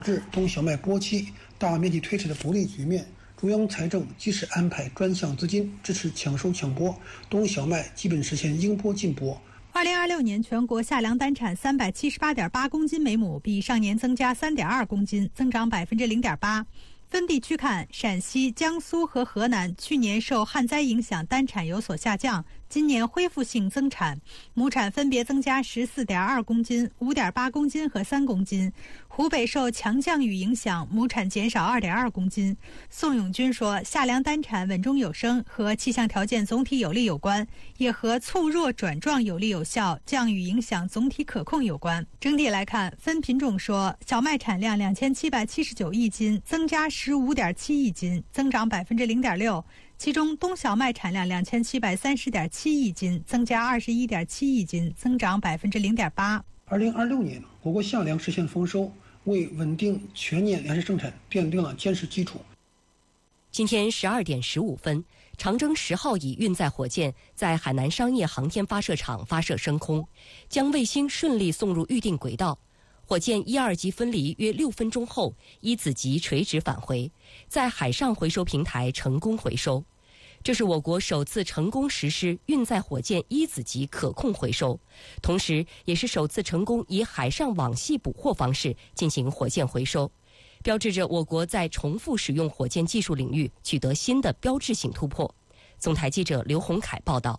致冬小麦过期、大面积退市的不利局面。中央财政及时安排专项资金支持抢收抢播，冬小麦基本实现应播尽播。 2026年全国夏粮单产378.8公斤每亩，比上年增加3.2公斤，增长0.8%。分地区看，陕西、江苏和河南去年受旱灾影响，单产有所下降，今年恢复性增产，亩产分别增加14.2公斤、5.8公斤和3公斤。湖北受强降雨影响，亩产减少2.2公斤。宋永军说，夏粮单产稳中有升，和气象条件总体有利有关，也和促弱转壮有利有效，降雨影响总体可控有关。整体来看，分品种说，小麦产量2779亿斤，增加15.7亿斤，增长0.6%。其中，冬小麦产量2730.7亿斤，增加21.7亿斤，增长0.8%。 2026年，我国夏粮实现丰收，为稳定全年粮食生产奠定了坚实基础。 今天12点15分，长征10号乙运载火箭在海南商业航天发射场发射升空，将卫星顺利送入预定轨道。火箭1、2级分离约6分钟后，一子级垂直返回，在海上回收平台成功回收。这是我国首次成功实施运载火箭一子级可控回收，同时也是首次成功以海上网系捕获方式进行火箭回收，标志着我国在重复使用火箭技术领域取得新的标志性突破。总台记者刘洪凯报道。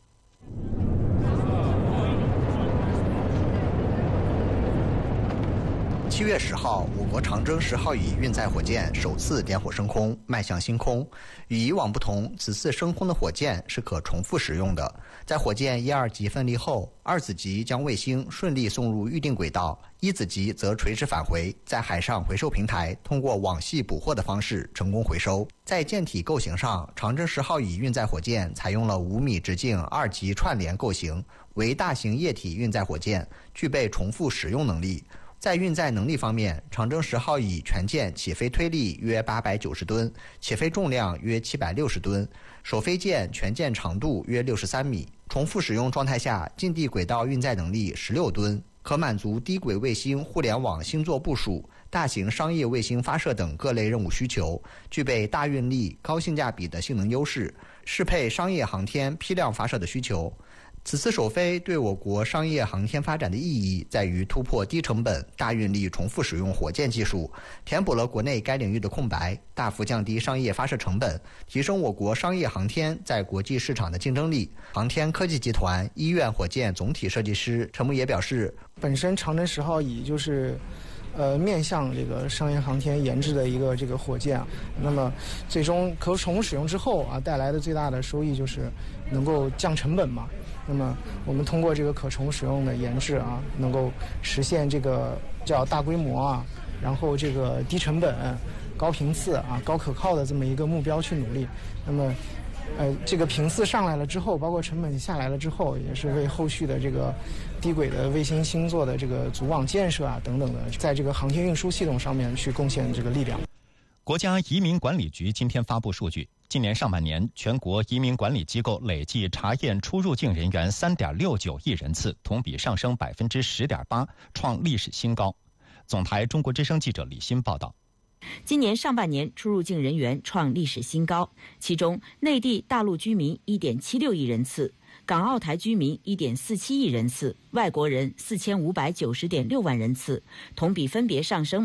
7月10号，我国长征10号乙运载火箭首次点火升空，迈向星空。与以往不同，此次升空的火箭是可重复使用的。在火箭1、2级分离后，2子级将卫星顺利送入预定轨道，1子级则垂直返回，在海上回收平台通过网系捕获的方式成功回收。在舰体构型上，长征10号乙运载火箭采用了5米直径2级串联构型，为大型液体运载火箭，具备重复使用能力。在运载能力方面，长征10号乙全舰起飞推力约890吨，起飞重量约760吨，首飞舰全舰长度约63米，重复使用状态下近地轨道运载能力16吨，可满足低轨卫星互联网星座部署、大型商业卫星发射等各类任务需求，具备大运力、高性价比的性能优势，适配商业航天批量发射的需求。此次首飞对我国商业航天发展的意义在于突破低成本、大运力重复使用火箭技术，填补了国内该领域的空白，大幅降低商业发射成本，提升我国商业航天在国际市场的竞争力。航天科技集团医院火箭总体设计师陈木野表示， 本身长征10号乙就是面向这个商业航天研制的一个这个火箭，那么最终可重复使用之后带来的最大的收益就是能够降成本嘛。那么我们通过这个可重复使用的研制能够实现这个叫大规模然后这个低成本、高频次高可靠的这么一个目标去努力。那么这个频次上来了之后，包括成本下来了之后，也是为后续的这个低轨的卫星星座的这个组网建设等等的，在这个航天运输系统上面去贡献这个力量。 国家移民管理局今天发布数据，今年上半年全国移民管理机构累计查验出入境人员3.69亿人次，同比上升10.8%，创历史新高。总台中国之声记者李欣报道。 今年上半年出入境人员创历史新高，其中内地大陆居民1.76亿人次，港澳台居民1.47亿人次，外国人4590.6万人次，同比分别上升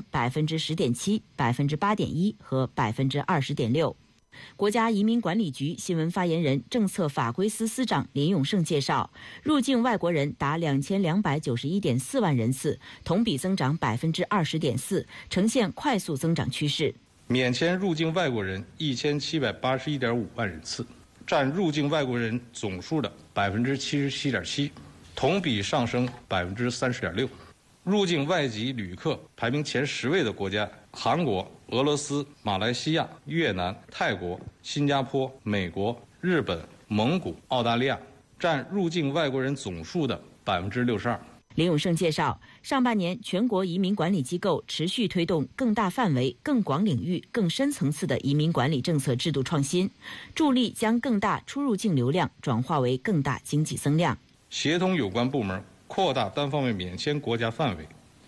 10.7%、8.1%和20.6%。国家移民管理局新闻发言人、政策法规司司长林永胜介绍，入境外国人达2291.4万人次，同比增长20.4%，呈现快速增长趋势。 免签入境外国人1781.5万人次，占入境外国人总数的77.7%，同比上升30.6%。入境外籍旅客排名前10位的国家：韩国、俄罗斯、马来西亚、越南、泰国、新加坡、美国、日本、蒙古、澳大利亚，占入境外国人总数的62%。 林永胜介绍，上半年全国移民管理机构持续推动更大范围、更广领域、更深层次的移民管理政策制度创新，助力将更大出入境流量转化为更大经济增量。 协同有关部门扩大单方面免签国家范围，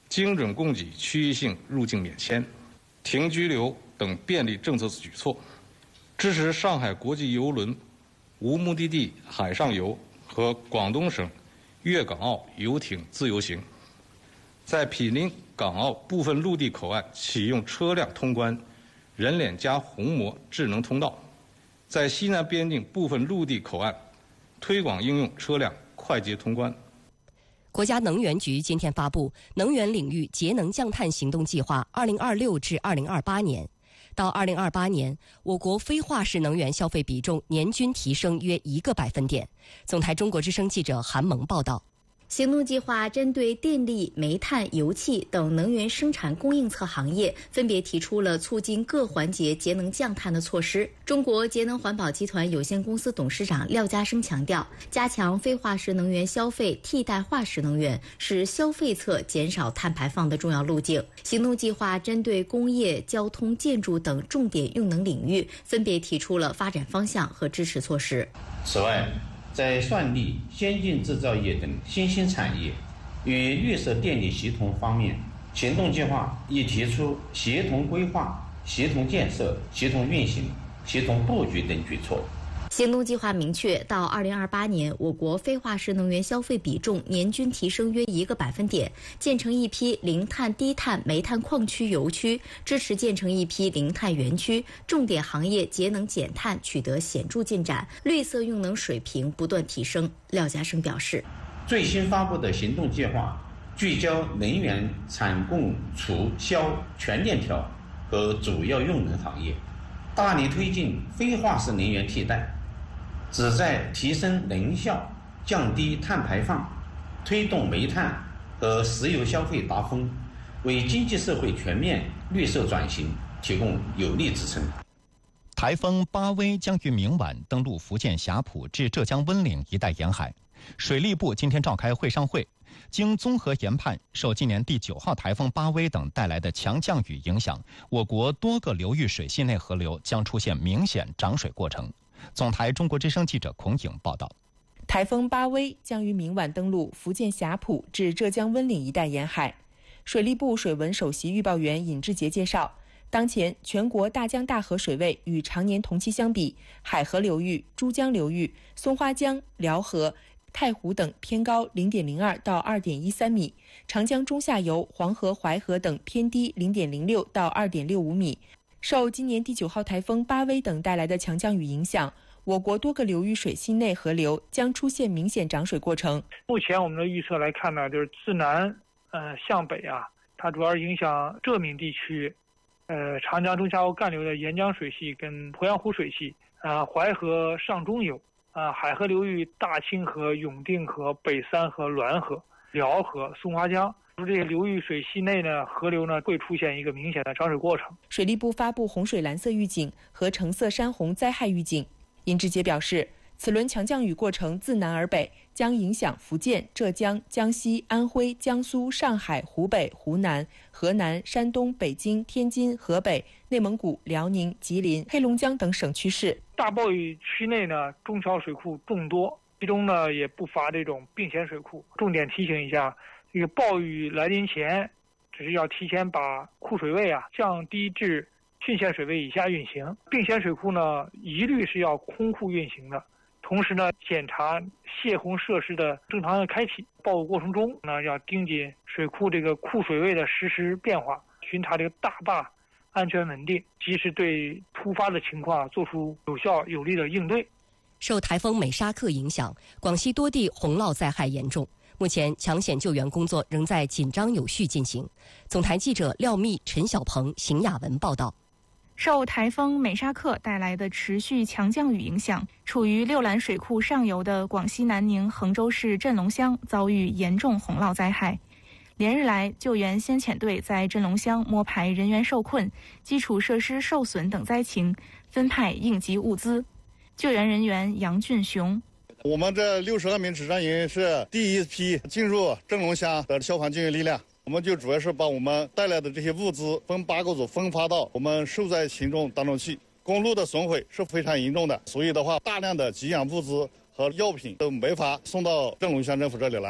精准供给区域性入境免签、停居留等便利政策举措，支持上海国际邮轮无目的地海上游和广东省粤港澳游艇自由行，在毗邻港澳部分陆地口岸启用车辆通关人脸加虹膜智能通道，在西南边境部分陆地口岸推广应用车辆快捷通关。 国家能源局今天发布能源领域节能降碳行动计划2026至2028年。到2028年，我国非化石能源消费比重年均提升约1个百分点。总台中国之声记者韩萌报道。 行动计划针对电力、煤炭、油气等能源生产供应侧行业，分别提出了促进各环节节能降碳的措施。中国节能环保集团有限公司董事长廖家生强调，加强非化石能源消费，替代化石能源是消费侧减少碳排放的重要路径。行动计划针对工业、交通、建筑等重点用能领域，分别提出了发展方向和支持措施。 此外，在算力、先进制造业等新兴产业与绿色电力协同方面，行动计划已提出协同规划、协同建设、协同运行、协同布局等举措。 行动计划明确，到2028年，我国非化石能源消费比重年均提升约1个百分点，建成一批零碳低碳煤炭矿区油区，支持建成一批零碳园区，重点行业节能减碳取得显著进展，绿色用能水平不断提升。廖家生表示， 最新发布的行动计划聚焦能源产供储销全链条和主要用能行业，大力推进非化石能源替代，旨在提升能效、降低碳排放，推动煤炭和石油消费达峰，为经济社会全面绿色转型提供有力支撑。 台风巴威将于明晚登陆福建霞浦至浙江温岭一带沿海。水利部今天召开会上会，经综合研判，受今年第9号台风巴威等带来的强降雨影响，我国多个流域水系内河流将出现明显涨水过程。总台中国之声记者孔颖报道。 台风巴威将于明晚登陆福建霞浦至浙江温岭一带沿海。水利部水文首席预报员尹志杰介绍，当前全国大江大河水位与常年同期相比，海河流域、珠江流域、松花江、辽河、太湖等偏高 0.02 到 2.13 米，长江中下游、黄河、淮河等偏低 0.06 到 2.65 米。受今年第9号台风巴威等带来的强降雨影响，我国多个流域水系内河流将出现明显涨水过程。 目前我们的预测来看呢，就是自南向北啊，它主要是影响浙闽地区，长江中下游干流的沿江水系跟鄱阳湖水系，淮河上中游，海河流域大清河、永定河、北三河、滦河、辽河、松花江。这些流域水系内呢，河流呢会出现一个明显的涨水过程。 水利部发布洪水蓝色预警和橙色山洪灾害预警。尹志杰表示，此轮强降雨过程自南而北，将影响福建、浙江、江西、安徽、江苏、上海、湖北、湖南、河南、山东、北京、天津、河北、内蒙古、辽宁、吉林、黑龙江等省区市。 大暴雨区内呢，中小水库众多，其中呢也不乏这种并线水库。重点提醒一下，这个暴雨来临前，只是要提前把库水位降低至汛限水位以下运行。并线水库呢，一律是要空库运行的。同时呢，检查泄洪设施的正常的开启。暴雨过程中呢，要盯紧水库这个库水位的实时变化，巡查这个大坝安全稳定，及时对突发的情况做出有效有力的应对。 受台风美沙克影响，广西多地洪涝灾害严重。目前抢险救援工作仍在紧张有序进行。总台记者廖密、陈小鹏、邢雅文报道。 受台风美沙克带来的持续强降雨影响，处于六兰水库上游的广西南宁衡州市镇龙乡遭遇严重洪涝灾害。连日来，救援先遣队在镇龙乡摸排人员受困、基础设施受损等灾情，分派应急物资。救援人员杨俊雄。 我们这62名指战员是第一批进入镇龙乡的消防救援力量，我们就主要是把我们带来的这些物资分8个组分发到我们受灾群众当中去。公路的损毁是非常严重的，所以的话，大量的给养物资和药品都没法送到镇龙乡政府这里来。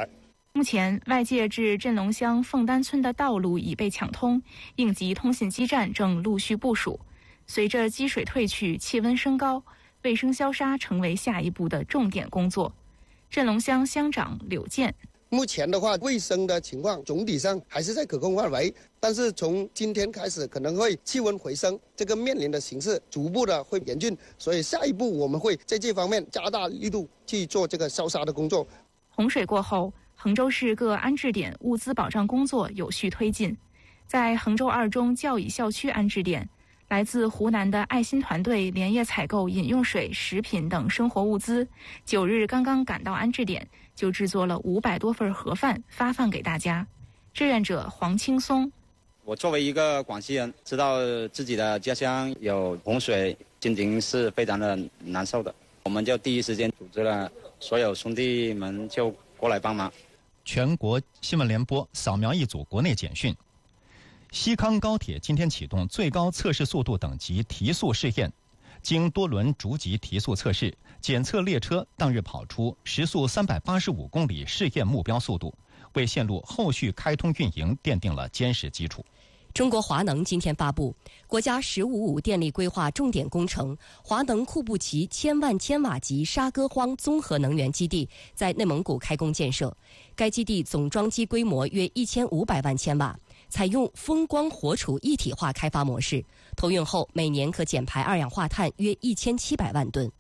目前，外界至镇龙乡凤丹村的道路已被抢通，应急通信基站正陆续部署。随着积水退去，气温升高，卫生消杀成为下一步的重点工作。镇龙乡乡长柳健： 目前的话，卫生的情况总体上还是在可控范围，但是从今天开始可能会气温回升，这个面临的形势逐步的会严峻，所以下一步我们会在这方面加大力度去做这个消杀的工作。 洪水过后，衡州市各安置点物资保障工作有序推进。在衡州二中教乙校区安置点，来自湖南的爱心团队连夜采购饮用水、食品等生活物资，9日刚刚赶到安置点，就制作了500多份盒饭发放给大家。志愿者黄青松： 我作为一个广西人，知道自己的家乡有洪水，心情是非常的难受的。我们就第一时间组织了所有兄弟们就过来帮忙。 全国新闻联播扫描一组国内简讯。西康高铁今天启动最高测试速度等级提速试验，经多轮逐级提速测试，检测列车当日跑出时速385公里试验目标速度，为线路后续开通运营奠定了坚实基础。 中国华能今天发布国家“15+5”电力规划重点工程华能库布齐1000万千瓦级沙戈荒综合能源基地在内蒙古开工建设。该基地总装机规模约1500万千瓦，采用风光火储一体化开发模式，投运后每年可减排二氧化碳约1700万吨。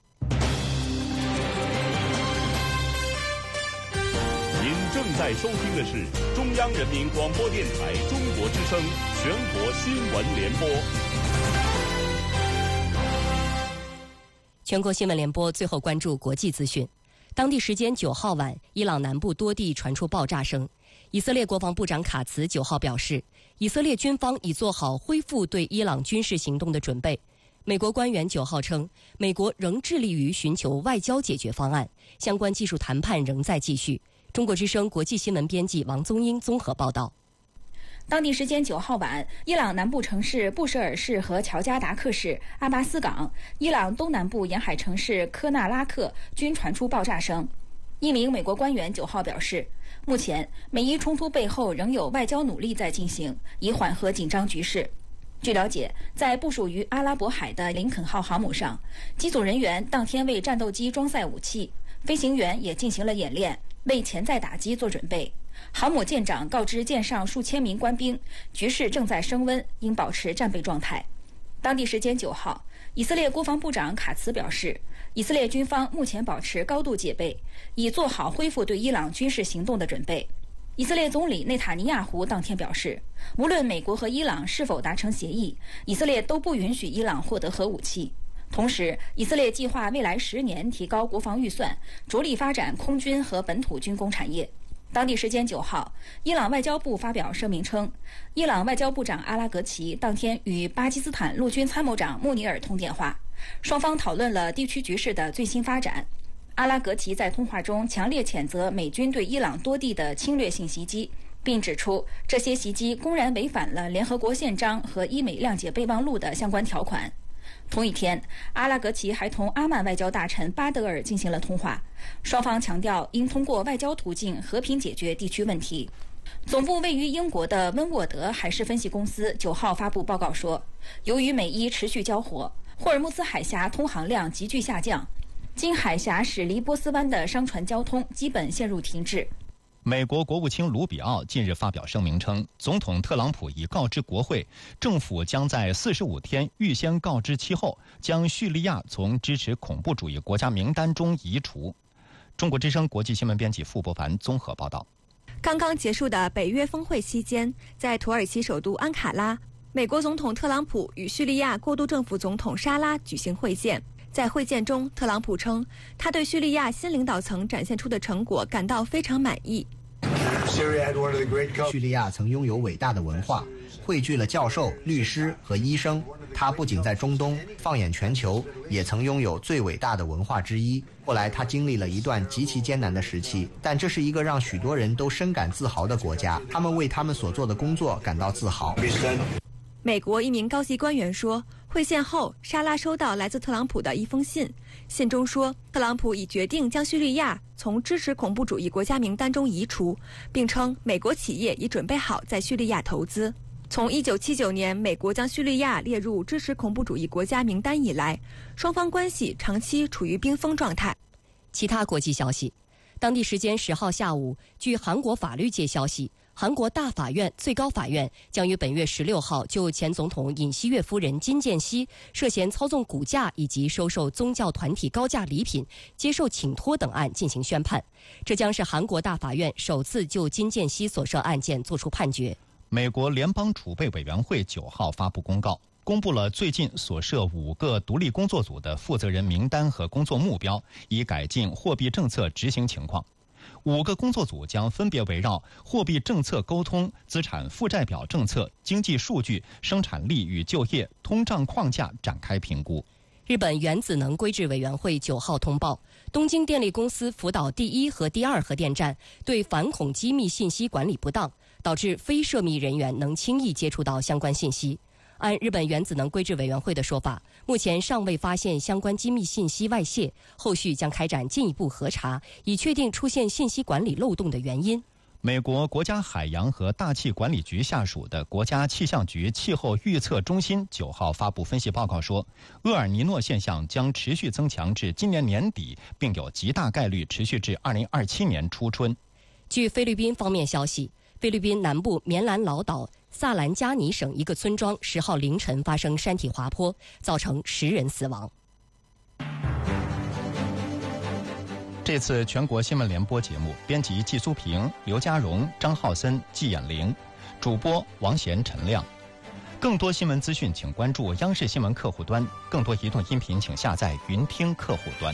您正在收听的是中央人民广播电台中国之声全国新闻联播。 全国新闻联播最后关注国际资讯。当地时间9号晚，伊朗南部多地传出爆炸声。以色列国防部长卡茨9号表示，以色列军方已做好恢复对伊朗军事行动的准备。美国官员9号称，美国仍致力于寻求外交解决方案，相关技术谈判仍在继续。中国之声国际新闻编辑王宗英综合报道。 当地时间9号晚，伊朗南部城市布什尔市和乔加达克市、阿巴斯港、伊朗东南部沿海城市科纳拉克均传出爆炸声。一名美国官员9号表示，目前美伊冲突背后仍有外交努力在进行，以缓和紧张局势。据了解，在部署于阿拉伯海的林肯号航母上，机组人员当天为战斗机装载武器，飞行员也进行了演练，为潜在打击做准备。航母舰长告知舰上数千名官兵，局势正在升温，应保持战备状态。当地时间9号，以色列国防部长卡茨表示，以色列军方目前保持高度戒备，已做好恢复对伊朗军事行动的准备。以色列总理内塔尼亚胡当天表示，无论美国和伊朗是否达成协议，以色列都不允许伊朗获得核武器。同时，以色列计划未来10年提高国防预算，着力发展空军和本土军工产业。当地时间9号，伊朗外交部发表声明称，伊朗外交部长阿拉格齐当天与巴基斯坦陆军参谋长穆尼尔通电话，双方讨论了地区局势的最新发展。阿拉格齐在通话中强烈谴责美军对伊朗多地的侵略性袭击，并指出这些袭击公然违反了联合国宪章和伊美谅解备忘录的相关条款。同一天，阿拉格齐还同阿曼外交大臣巴德尔进行了通话，双方强调应通过外交途径和平解决地区问题。总部位于英国的温沃德海事分析公司9号发布报告说，由于美伊持续交火，霍尔木兹海峡通航量急剧下降，经海峡驶离波斯湾的商船交通基本陷入停滞。 美国国务卿卢比奥近日发表声明称，总统特朗普已告知国会，政府将在45天预先告知期后，将叙利亚从支持恐怖主义国家名单中移除。中国之声国际新闻编辑傅伯凡综合报道。 刚刚结束的北约峰会期间，在土耳其首都安卡拉，美国总统特朗普与叙利亚过渡政府总统沙拉举行会见。在会见中，特朗普称，他对叙利亚新领导层展现出的成果感到非常满意。 叙利亚曾拥有伟大的文化，汇聚了教授、律师和医生。他不仅在中东，放眼全球，也曾拥有最伟大的文化之一。后来他经历了一段极其艰难的时期，但这是一个让许多人都深感自豪的国家，他们为他们所做的工作感到自豪。 美国一名高级官员说，会会见后，莎拉收到来自特朗普的一封信，信中说，特朗普已决定将叙利亚从支持恐怖主义国家名单中移除，并称美国企业已准备好在叙利亚投资。从1979年美国将叙利亚列入支持恐怖主义国家名单以来，双方关系长期处于冰封状态。 其他国际消息，当地时间10号下午，据韩国法律界消息，韩国大法院、最高法院将于本月16号就前总统尹锡悦夫人金建熙涉嫌操纵股价以及收受宗教团体高价礼品、接受请托等案进行宣判。这将是韩国大法院首次就金建熙所涉案件作出判决。 美国联邦储备委员会9号发布公告，公布了最近所涉5个独立工作组的负责人名单和工作目标，以改进货币政策执行情况。5个工作组将分别围绕货币政策沟通、资产负债表政策、经济数据、生产力与就业、通胀框架展开评估。 日本原子能规制委员会9号通报，东京电力公司福岛第1和第2核电站对反恐机密信息管理不当，导致非涉密人员能轻易接触到相关信息。按日本原子能规制委员会的说法，目前尚未发现相关机密信息外泄，后续将开展进一步核查，以确定出现信息管理漏洞的原因。 美国国家海洋和大气管理局下属的国家气象局气候预测中心9号发布分析报告说，厄尔尼诺现象将持续增强至今年年底，并有极大概率持续至2027年初春。 据菲律宾方面消息，菲律宾南部棉兰老岛萨兰加尼省一个村庄10号凌晨发生山体滑坡，造成10人死亡。 这次全国新闻联播节目，编辑季苏平、刘家荣、张浩森、季衍玲，主播王贤、陈亮。更多新闻资讯，请关注央视新闻客户端；更多移动音频，请下载云听客户端。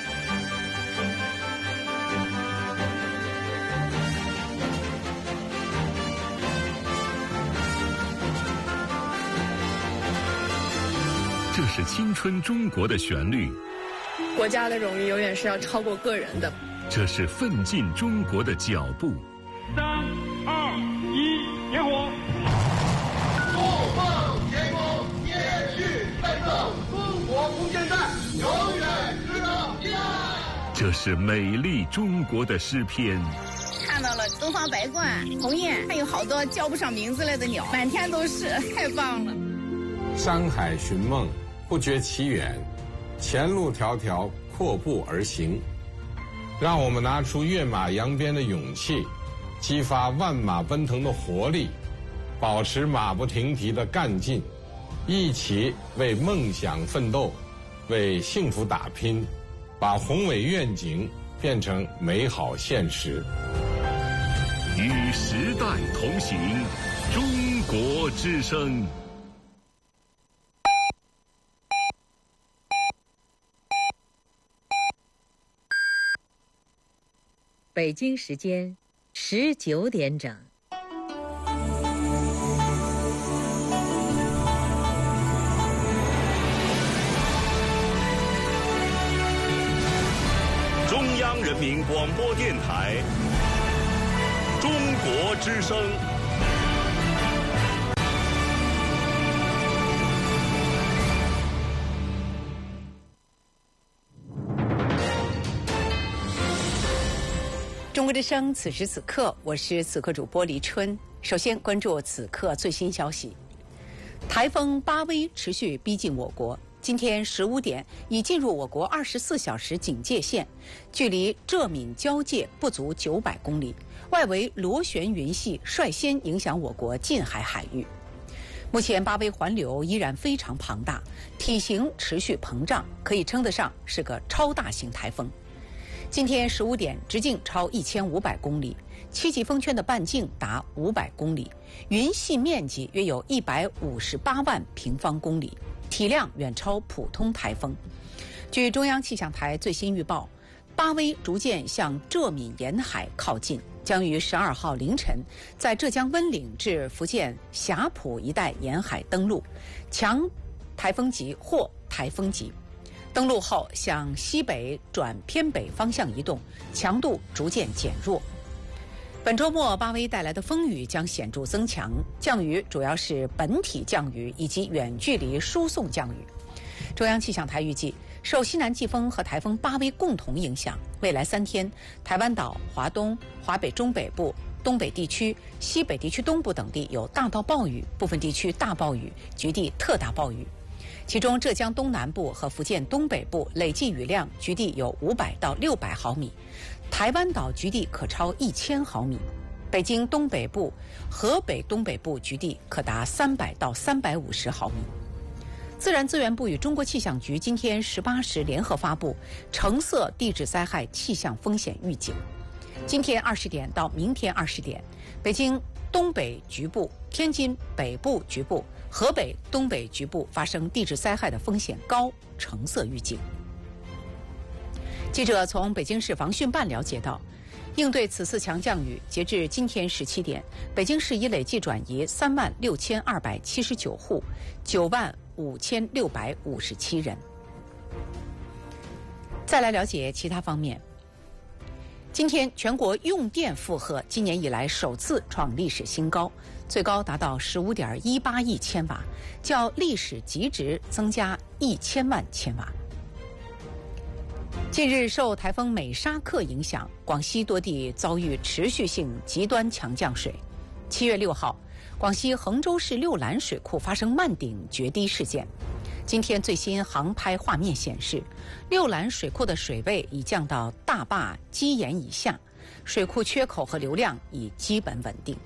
这是青春中国的旋律， 国家的荣誉永远是要超过个人的。 这是奋进中国的脚步。 3、2、1，点火！ 不忘前功，延续奋斗，中国空间站永远值得依赖。 这是美丽中国的诗篇。 看到了东方白鹳、鸿雁，还有好多叫不上名字来的鸟，满天都是，太棒了。 山海寻梦，不觉其远，前路迢迢，阔步而行。让我们拿出跃马扬鞭的勇气，激发万马奔腾的活力，保持马不停蹄的干劲，一起为梦想奋斗，为幸福打拼，把宏伟愿景变成美好现实。 与时代同行，中国之声。 北京时间19点整。 中央人民广播电台，中国之声。 中国之声，此时此刻，我是此刻主播黎春。首先关注此刻最新消息：台风巴威持续逼近我国，今天15点已进入我国24小时警戒线，距离浙闽交界不足900公里，外围螺旋云系率先影响我国近海海域。目前巴威环流依然非常庞大，体型持续膨胀，可以称得上是个超大型台风。今天15点，直径超1500公里，7级风圈的半径达500公里，云系面积约有158万平方公里，体量远超普通台风。据中央气象台最新预报，巴威逐渐向浙闽沿海靠近，将于12号凌晨在浙江温岭至福建霞浦一带沿海登陆，强台风级或台风级。登陆后向西北转偏北方向移动，强度逐渐减弱。 本周末巴威带来的风雨将显著增强，降雨主要是本体降雨以及远距离输送降雨。中央气象台预计，受西南季风和台风巴威共同影响，未来3天，台湾岛、华东、华北中北部、东北地区、西北地区东部等地有大到暴雨，部分地区大暴雨，局地特大暴雨。其中，浙江东南部和福建东北部累计雨量局地有500到600毫米，台湾岛局地可超1000毫米，北京东北部、河北东北部局地可达300到350毫米。自然资源部与中国气象局今天18时联合发布橙色地质灾害气象风险预警。今天20点到明天20点，北京东北局部、天津北部局部、河北东北局部发生地质灾害的风险高，橙色预警。记者从北京市防汛办了解到，应对此次强降雨，截至今天17点，北京市已累计转移36279户，95657人。再来了解其他方面。今天全国用电负荷今年以来首次创历史新高，最高达到15.18亿千瓦，较历史极值增加1000万千瓦。近日受台风美沙克影响，广西多地遭遇持续性极端强降水。7月6号，广西衡州市六兰水库发生漫顶决堤事件。今天最新航拍画面显示，六兰水库的水位已降到大坝基岩以下，水库缺口和流量已基本稳定。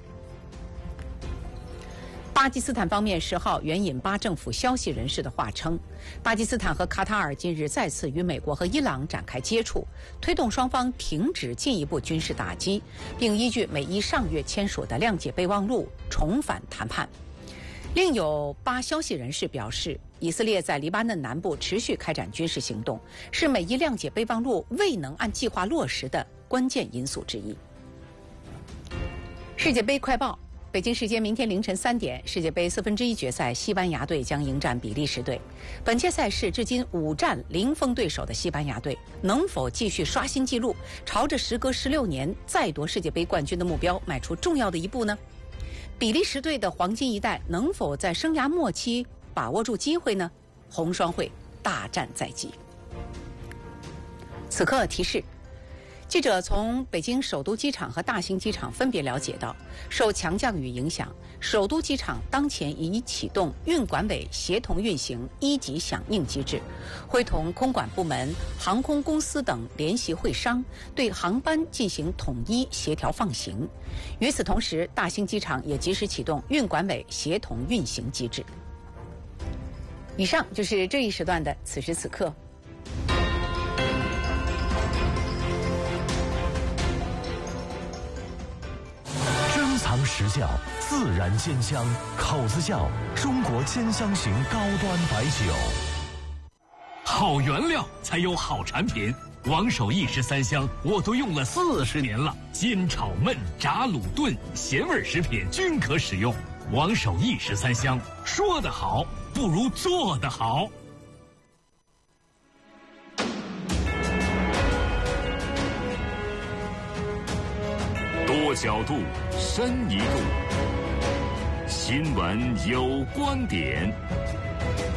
巴基斯坦方面10号援引巴政府消息人士的话称，巴基斯坦和卡塔尔近日再次与美国和伊朗展开接触，推动双方停止进一步军事打击，并依据美伊上月签署的谅解备忘录重返谈判。另有巴消息人士表示，以色列在黎巴嫩南部持续开展军事行动，是美伊谅解备忘录未能按计划落实的关键因素之一。世界杯快报。北京时间明天凌晨3点，世界杯1/4决赛，西班牙队将迎战比利时队。本届赛事至今5战0封对手的西班牙队，能否继续刷新纪录，朝着时隔16年再夺世界杯冠军的目标迈出重要的一步呢？比利时队的黄金一代能否在生涯末期把握住机会呢？红双会大战在即。此刻提示。记者从北京首都机场和大兴机场分别了解到，受强降雨影响，首都机场当前已启动运管委协同运行1级响应机制，会同空管部门、航空公司等联席会商，对航班进行统一协调放行。与此同时，大兴机场也及时启动运管委协同运行机制。以上就是这一时段的此时此刻。 藏实窖，自然鲜香，口子窖，中国鲜香型高端白酒。 好原料才有好产品，王守义13香我都用了40年了，煎炒焖炸卤炖咸味食品均可使用。王守义13香，说得好不如做得好。 多角度，深一度。新闻有观点。